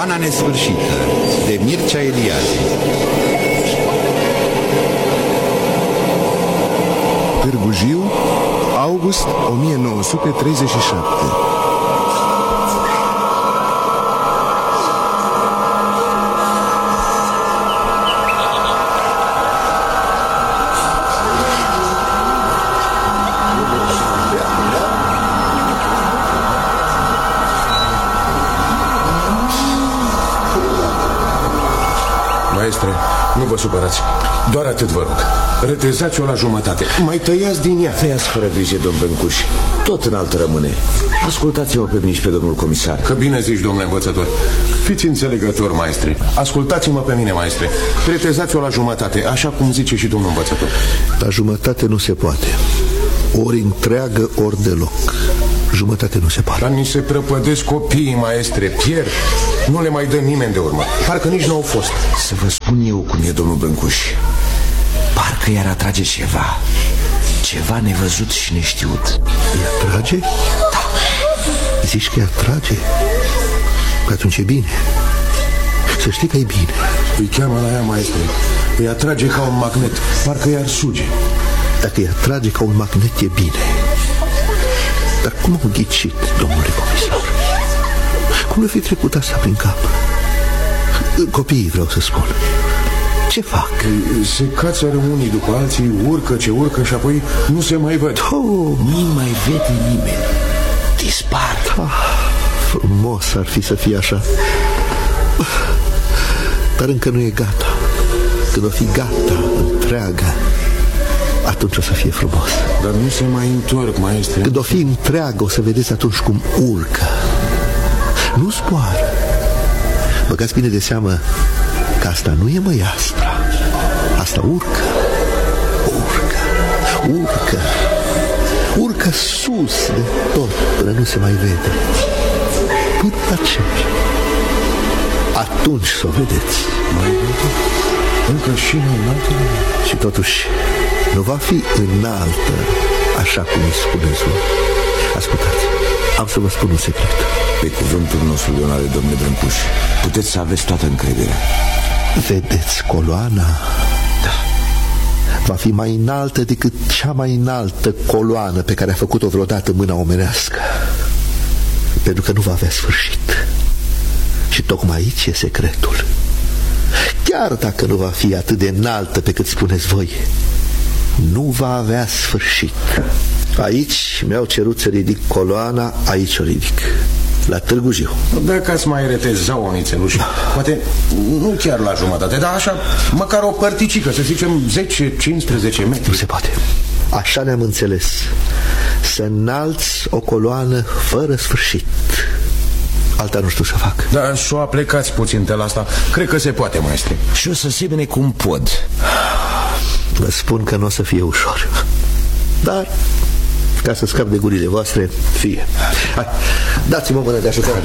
Coloana nesfârșită de Mircea Eliade. Târgu Jiu, august 1937. Maestre, nu vă supărați. Doar atât vă rog. Retezați-o la jumătate. Mai tăiați din ea. Tăiați fără grijă, domn Bencuș. Tot înalt rămâne. Ascultați-mă pe mine și pe domnul comisar. Că bine zici, domnule învățător. Fiți înțelegători, maestre. Ascultați-mă pe mine, maestre. Retezați-o la jumătate, așa cum zice și domnul învățător. La jumătate nu se poate. Ori întreagă, ori deloc. Jumătate nu se poate. Dar ni se prăpădesc copiii, maestre. Pierd. Nu le mai dă nimeni de urmă. Parcă nici nu au fost. Să vă spun eu cum e, domnul Bencuș. Parcă i-ar atrage ceva. Ceva nevăzut și neștiut. Îi atrage? Da. Zici că îi atrage? Că atunci e bine. Să știi că e bine. Îi cheamă la ea, maestre. Îi atrage ca un magnet. Parcă i-ar suge. Dacă îi atrage ca un magnet e bine. Dar cum au ghicit, domnule comisar? Cum le-o fi trecut asta prin cap? Copiii, vreau să spun. Ce fac? Se cațără unii după alții, urcă ce urcă și apoi nu se mai văd. Nu mai vede nimeni. Dispar. Frumos ar fi să fie așa. Dar încă nu e gata. Când o fi gata, întreagă, atunci o să fie frumos. Dar nu se mai întorc, maestre. Când o fi întreagă, o să vedeți atunci cum urcă. Nu zboară. Băgați bine de seamă că asta nu e măiastra. Asta urcă. Urcă sus de tot până nu se mai vede. Până la cer. Atunci să o vedeți. Mai vede? Încă și înaltă. Și totuși nu va fi înaltă așa cum îi spuneți voi. Ascultați, am să vă spun un secret. Pe cuvântul nostru de onoare, domnule Bencuș, puteți să aveți toată încrederea. Vedeți coloana? Da. Va fi mai înaltă decât cea mai înaltă coloană pe care a făcut-o vreodată mâna omenească. Pentru că nu va avea sfârșit. Și tocmai aici e secretul. Chiar dacă nu va fi atât de înaltă pe cât spuneți voi, nu va avea sfârșit. Aici mi-au cerut să ridic coloana, aici o ridic. La Târgu Jiu. Dacă ați mai reteza o nițelușă, poate nu chiar la jumătate, dar așa, măcar o părticică, să zicem 10-15 metri. Nu se poate. Așa ne-am înțeles. Să înalți o coloană fără sfârșit. Alta nu știu să fac. Dar să o aplecați puțin de la asta. Cred că se poate, maestre. Și o să semene cum pod. Vă spun că nu o să fie ușor. Dar ca să scap de gurile voastre, fie. Hai, dați-mă mână de ajutor.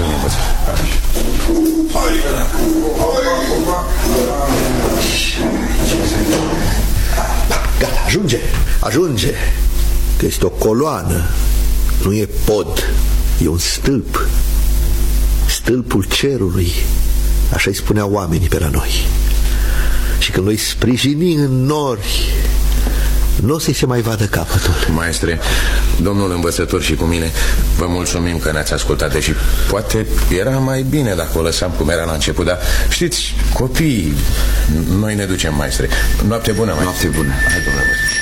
Gata, ajunge. Că este o coloană. Nu e pod, e un stâlp. Stâlpul cerului. Așa îi spuneau oamenii pe la noi. Și când noi sprijini în nori, nu o să-i se mai vadă capătul. Maestre, domnul învățător și cu mine vă mulțumim că ne-ați ascultat. Deși poate era mai bine dacă o lăsam cum era la început. Dar știți, copiii, noi ne ducem, maestre. Noapte bună, maestre. Noapte bună. Hai, domnule.